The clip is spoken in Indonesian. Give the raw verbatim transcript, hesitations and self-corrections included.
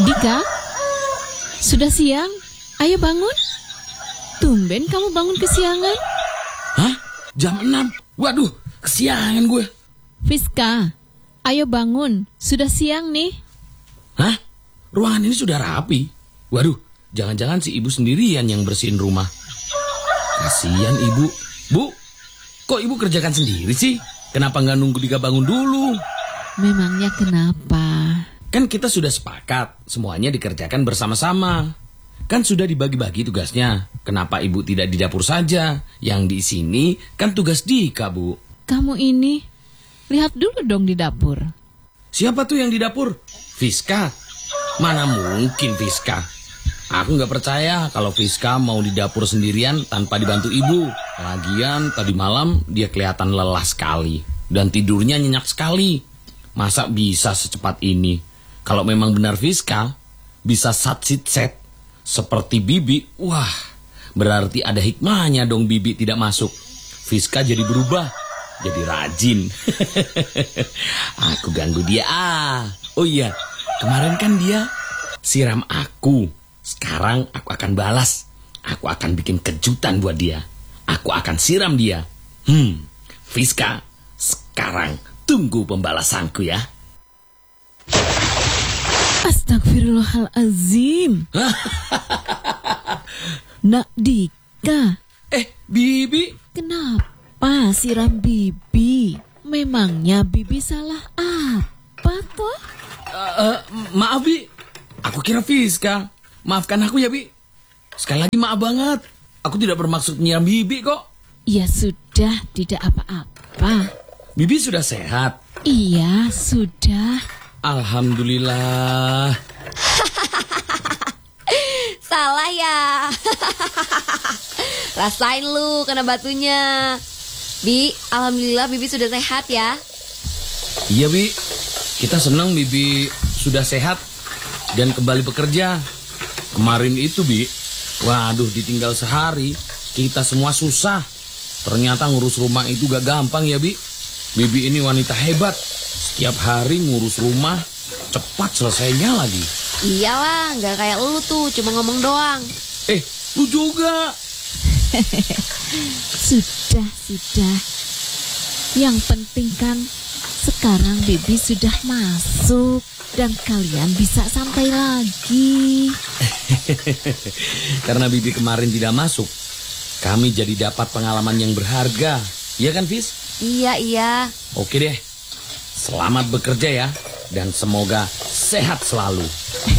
Dika, sudah siang. Ayo bangun. Tumben kamu bangun kesiangan. Hah? Jam enam? Waduh, kesiangan gue. Fiska, ayo bangun. Sudah siang nih. Hah? Ruangan ini sudah rapi. Waduh, jangan-jangan si ibu sendirian yang bersihin rumah. Kasihan ibu. Bu, kok ibu kerjakan sendiri sih? Kenapa nggak nunggu Dika bangun dulu? Memangnya kenapa? Kan kita sudah sepakat, semuanya dikerjakan bersama-sama. Kan sudah dibagi-bagi tugasnya. Kenapa ibu tidak di dapur saja? Yang di sini kan tugas Dika, Bu. Kamu ini, lihat dulu dong di dapur. Siapa tuh yang di dapur? Fiska? Mana mungkin Fiska? Aku nggak percaya kalau Fiska mau di dapur sendirian tanpa dibantu ibu. Lagian tadi malam dia kelihatan lelah sekali. Dan tidurnya nyenyak sekali. Masa bisa secepat ini? Kalau memang benar Fiska bisa sat-sit-set seperti Bibi, wah, berarti ada hikmahnya dong Bibi tidak masuk. Fiska jadi berubah, jadi rajin. Aku ganggu dia ah. Oh iya, kemarin kan dia siram aku. Sekarang aku akan balas. Aku akan bikin kejutan buat dia. Aku akan siram dia. Hmm, Fiska, sekarang tunggu pembalasanku ya. Astagfirullahalazim. Nak Dika. Eh, Bibi. Kenapa siram Bibi? Memangnya Bibi salah apa toh? Uh, uh, maaf, Bi. Aku kira Fiska. Maafkan aku ya, Bi. Sekali lagi maaf banget. Aku tidak bermaksud nyiram Bibi kok. Ya sudah, tidak apa-apa. Bibi sudah sehat? Iya, sudah. Alhamdulillah. Salah ya. Rasain lu kena batunya. Bi, alhamdulillah Bibi sudah sehat ya. Iya, Bi. Kita senang Bibi sudah sehat dan kembali bekerja. Kemarin itu, Bi, waduh, ditinggal sehari, kita semua susah. Ternyata ngurus rumah itu gak gampang ya, Bi. Bibi ini wanita hebat. Setiap hari ngurus rumah, cepat selesainya lagi. Iyalah, gak kayak lu tuh, cuma ngomong doang. Eh, lu juga. Sudah, sudah. Yang penting kan sekarang Bibi sudah masuk dan kalian bisa santai lagi. Karena Bibi kemarin tidak masuk, kami jadi dapat pengalaman yang berharga. Iya kan, Fis? Iya, iya. Oke deh. Selamat bekerja ya. Dan semoga sehat selalu.